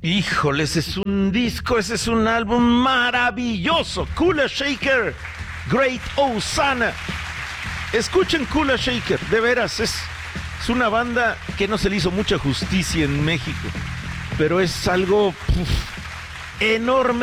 Híjole, ese es un disco, ese es un álbum maravilloso. Kula Shaker, Great Osana. Escuchen Kula Shaker, de veras, es una banda que no se le hizo mucha justicia en México, pero es algo enorme.